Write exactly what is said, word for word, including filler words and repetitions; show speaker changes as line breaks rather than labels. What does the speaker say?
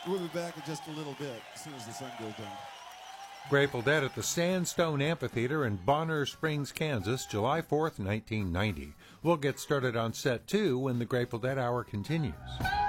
We'll be back in just a little bit as soon as the sun goes down.
Grateful Dead at the Sandstone Amphitheater in Bonner Springs, Kansas, July fourth, nineteen ninety. We'll get started on set two when the Grateful Dead Hour continues.